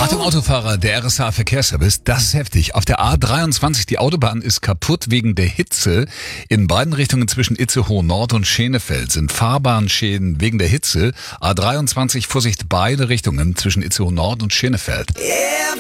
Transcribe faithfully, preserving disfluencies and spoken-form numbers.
Achtung Autofahrer, der R S H Verkehrsservice, das ist heftig. Auf der A dreiundzwanzig, die Autobahn ist kaputt wegen der Hitze. In beiden Richtungen zwischen Itzehoe Nord und Schenefeld sind Fahrbahnschäden wegen der Hitze. A dreiundzwanzig, Vorsicht, beide Richtungen zwischen Itzehoe Nord und Schenefeld.